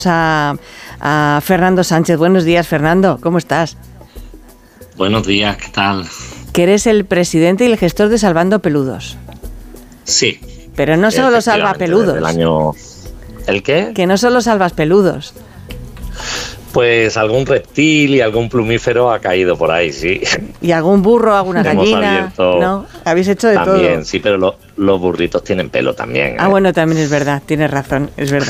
a Fernando Sánchez. Buenos días, Fernando, ¿cómo estás? Buenos días, ¿qué tal? Que eres el presidente y el gestor de Salvando Peludos. Sí. Pero no solo salva peludos. ¿El qué? Que no solo salvas peludos. Pues algún reptil y algún plumífero ha caído por ahí, sí. Y algún burro, alguna gallina. Abierto, ¿no? Habéis hecho de también, todo. sí, pero los burritos tienen pelo también. Bueno, también es verdad, tienes razón, es verdad.